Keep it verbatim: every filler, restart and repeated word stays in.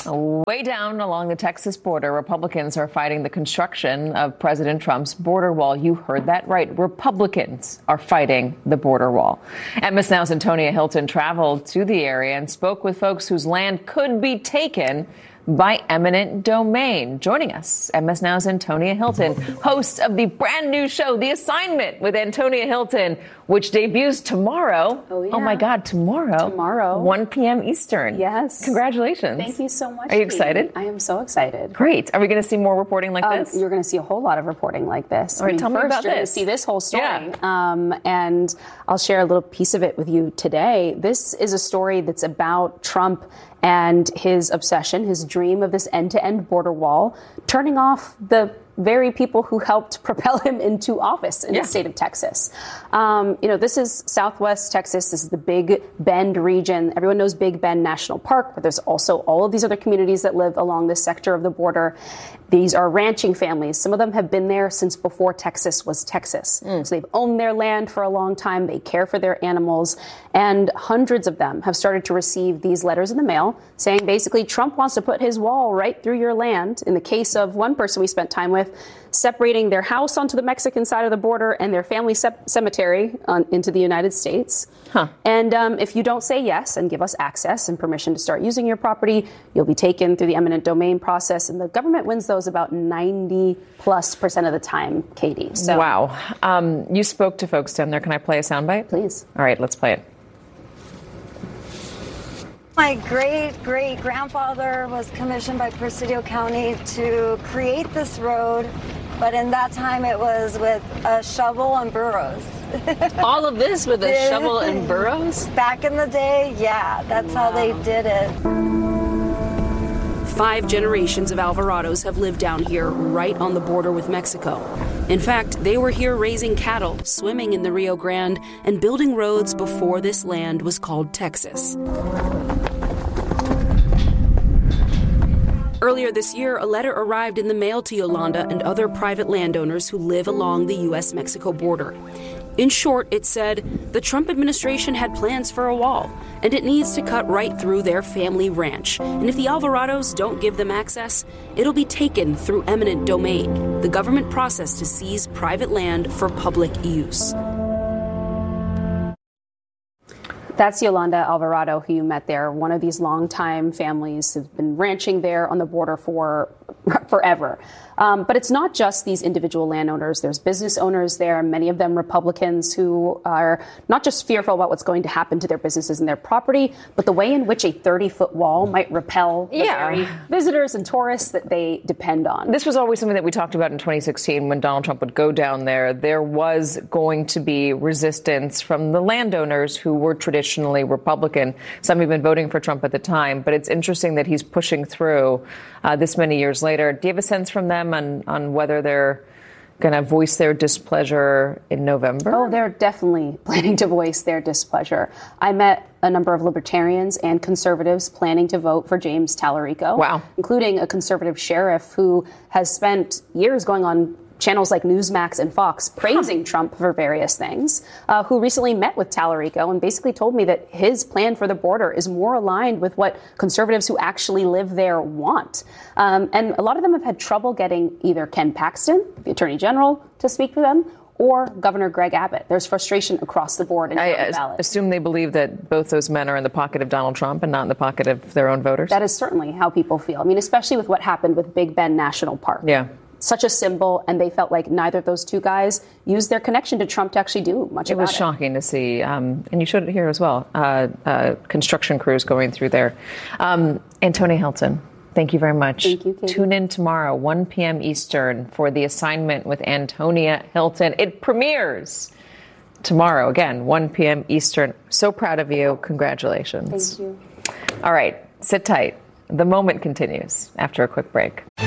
Way down along the Texas border, Republicans are fighting the construction of President Trump's border wall. You heard that right. Republicans are fighting the border wall. M S Now's Antonia Hilton traveled to the area and spoke with folks whose land could be taken by eminent domain. Joining us, M S Now's Antonia Hilton, host of the brand new show, The Assignment with Antonia Hilton, which debuts tomorrow. Oh, yeah. Oh my God, tomorrow. Tomorrow. one p.m. Eastern. Yes. Congratulations. Thank you so much. Are you excited? I am so excited. Great. Are we going to see more reporting like um, this? You're going to see a whole lot of reporting like this. All right, I mean, tell first, me about you're this. going to see this whole story. Yeah. Um, and I'll share a little piece of it with you today. This is a story that's about Trump and his obsession, his dream of this end-to-end border wall, turning off the very people who helped propel him into office in yeah. the state of Texas. Um, you know, this is Southwest Texas. This is the Big Bend region. Everyone knows Big Bend National Park, but there's also all of these other communities that live along this sector of the border. These are ranching families. Some of them have been there since before Texas was Texas. Mm. So they've owned their land for a long time. They care for their animals. And hundreds of them have started to receive these letters in the mail saying basically Trump wants to put his wall right through your land. In the case of one person we spent time with, separating their house onto the Mexican side of the border and their family ce- cemetery on, into the United States. Huh. And um, if you don't say yes and give us access and permission to start using your property, you'll be taken through the eminent domain process. And the government wins those about ninety plus percent of the time, Katie. So, wow. Um, you spoke to folks down there. Can I play a soundbite? Please. All right, let's play it. My great-great-grandfather was commissioned by Presidio County to create this road, but in that time it was with a shovel and burros. All of this with a shovel and burros? Back in the day, yeah, that's wow. how they did it. Five generations of Alvarados have lived down here right on the border with Mexico. In fact, they were here raising cattle, swimming in the Rio Grande, and building roads before this land was called Texas. Earlier this year, a letter arrived in the mail to Yolanda and other private landowners who live along the U S Mexico border. In short, it said, the Trump administration had plans for a wall, and it needs to cut right through their family ranch. And if the Alvarados don't give them access, it'll be taken through eminent domain, the government process to seize private land for public use. That's Yolanda Alvarado, who you met there, one of these longtime families who've been ranching there on the border for forever. Um, but it's not just these individual landowners. There's business owners there, many of them Republicans, who are not just fearful about what's going to happen to their businesses and their property, but the way in which a thirty-foot wall might repel the yeah. very visitors and tourists that they depend on. This was always something that we talked about in twenty sixteen when Donald Trump would go down there. There was going to be resistance from the landowners who were traditionally Republican. Some have been voting for Trump at the time, but it's interesting that he's pushing through uh, this many years later. Do you have a sense from them on, on whether they're going to voice their displeasure in November? Oh, they're definitely planning to voice their displeasure. I met a number of libertarians and conservatives planning to vote for James Tallarico. Wow. Including a conservative sheriff who has spent years going on channels like Newsmax and Fox praising huh. Trump for various things, uh, who recently met with Tallarico and basically told me that his plan for the border is more aligned with what conservatives who actually live there want. Um, and a lot of them have had trouble getting either Ken Paxton, the Attorney General, to speak for them, or Governor Greg Abbott. There's frustration across the board in I the ballot. assume they believe that both those men are in the pocket of Donald Trump and not in the pocket of their own voters? That is certainly how people feel. I mean, especially with what happened with Big Bend National Park. Yeah. Such a symbol, and they felt like neither of those two guys used their connection to Trump to actually do much it about it. Was shocking to see, um, and you showed it here as well, uh, uh, construction crews going through there. Um, Antonia Hilton, thank you very much. Thank you, Katie. Tune in tomorrow, one p.m. Eastern, for The Assignment with Antonia Hilton. It premieres tomorrow, again, one p.m. Eastern. So proud of you. Congratulations. Thank you. All right, sit tight. The Moment continues after a quick break.